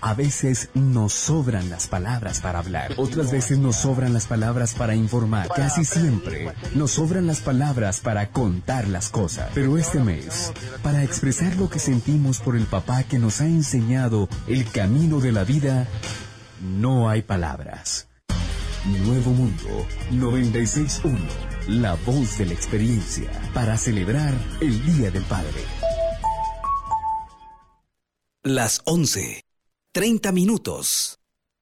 A veces nos sobran las palabras para hablar. Otras veces nos sobran las palabras para informar. Casi siempre nos sobran las palabras para contar las cosas. Pero este mes, para expresar lo que sentimos por el papá que nos ha enseñado el camino de la vida, no hay palabras. Nuevo Mundo 96.1, la voz de la experiencia, para celebrar el Día del Padre. Las 11:30.